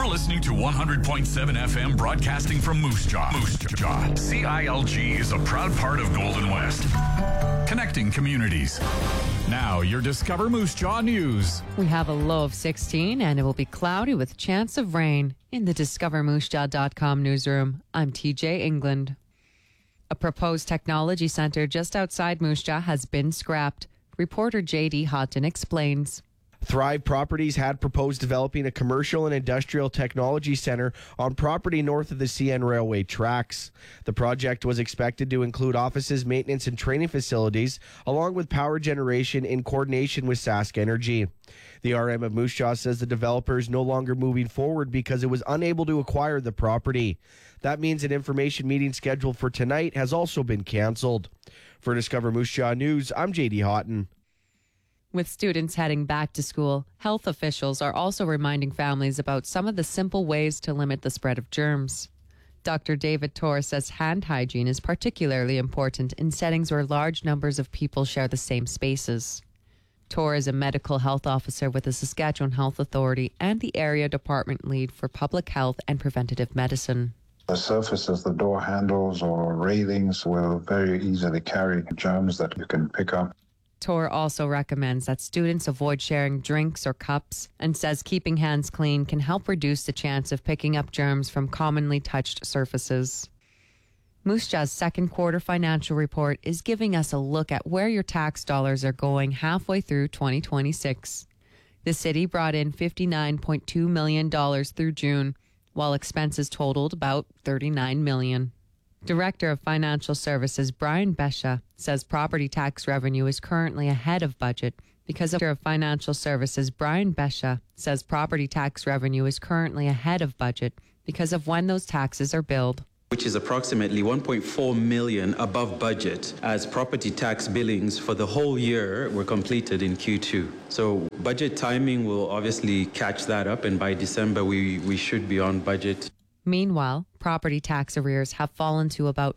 You're listening to 100.7 FM broadcasting from Moose Jaw. Moose Jaw. CILG is a proud part of Golden West. Connecting communities. Now, your Discover Moose Jaw news. We have a low of 16 and it will be cloudy with chance of rain. In the DiscoverMooseJaw.com newsroom, I'm TJ England. A proposed technology center just outside Moose Jaw has been scrapped. Reporter J.D. Houghton explains. Thrive Properties had proposed developing a commercial and industrial technology center on property north of the CN Railway tracks. The project was expected to include offices, maintenance, and training facilities, along with power generation in coordination with Sask Energy. The RM of Moose Jaw says the developer is no longer moving forward because it was unable to acquire the property. That means an information meeting scheduled for tonight has also been canceled. For Discover Moose Jaw News, I'm J.D. Houghton. With students heading back to school, health officials are also reminding families about some of the simple ways to limit the spread of germs. Dr. David Torr says hand hygiene is particularly important in settings where large numbers of people share the same spaces. Torr is a medical health officer with the Saskatchewan Health Authority and the area department lead for public health and preventative medicine. The surfaces, the door handles or railings will very easily carry germs that you can pick up. Torr also recommends that students avoid sharing drinks or cups and says keeping hands clean can help reduce the chance of picking up germs from commonly touched surfaces. Moose Jaw's second quarter financial report is giving us a look at where your tax dollars are going halfway through 2026. The city brought in $59.2 million through June, while expenses totaled about $39 million. Director of Financial Services Brian Besha says property tax revenue is currently ahead of budget because of Financial Services Brian Besha says property tax revenue is currently ahead of budget because of when those taxes are billed, which is approximately $1.4 million above budget, as property tax billings for the whole year were completed in Q2. So budget timing will obviously catch that up, and by December we should be on budget. Meanwhile, property tax arrears have fallen to about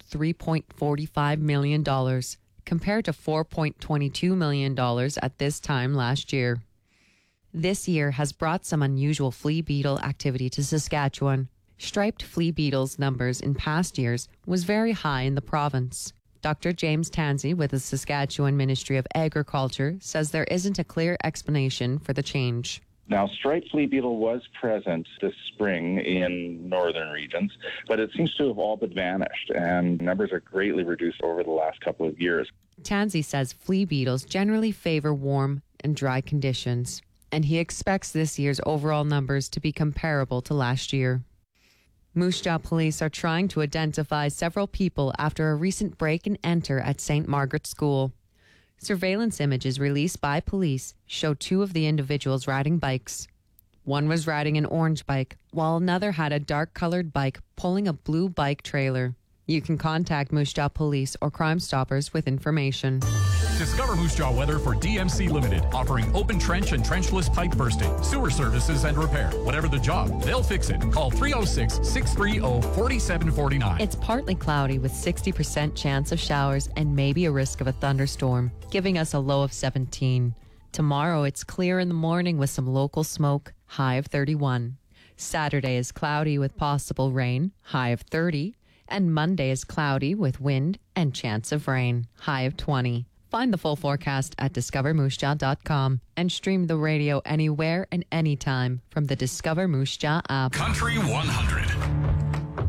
$3.45 million, compared to $4.22 million at this time last year. This year has brought some unusual flea beetle activity to Saskatchewan. Striped flea beetles numbers in past years was very high in the province. Dr. James Tansey with the Saskatchewan Ministry of Agriculture says there isn't a clear explanation for the change. Now, striped flea beetle was present this spring in northern regions, but it seems to have all but vanished, and numbers are greatly reduced over the last couple of years. Tansey says flea beetles generally favor warm and dry conditions, and he expects this year's overall numbers to be comparable to last year. Moose Jaw police are trying to identify several people after a recent break and enter at St. Margaret's School. Surveillance images released by police show two of the individuals riding bikes. One was riding an orange bike, while another had a dark-colored bike pulling a blue bike trailer. You can contact Moose Jaw Police or Crime Stoppers with information. Discover Moose Jaw weather for DMC Limited, offering open trench and trenchless pipe bursting, sewer services and repair. Whatever the job, they'll fix it. Call 306-630-4749. It's partly cloudy with 60% chance of showers and maybe a risk of a thunderstorm, giving us a low of 17. Tomorrow it's clear in the morning with some local smoke, high of 31. Saturday is cloudy with possible rain, high of 30. And Monday is cloudy with wind and chance of rain, high of 20. Find the full forecast at discovermoosejaw.com and stream the radio anywhere and anytime from the Discover Moose Jaw app. Country 100.